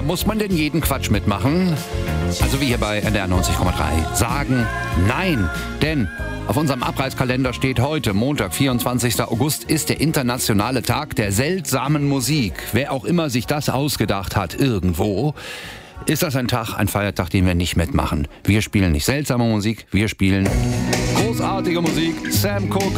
muss man denn jeden Quatsch mitmachen? Also wie hier bei NDR 90,3. Sagen nein, denn auf unserem Abreißkalender steht heute, Montag, 24. August, ist der internationale Tag der seltsamen Musik. Wer auch immer sich das ausgedacht hat, irgendwo, ist das ein Tag, ein Feiertag, den wir nicht mitmachen. Wir spielen nicht seltsame Musik, wir spielen großartige Musik. Sam Cooke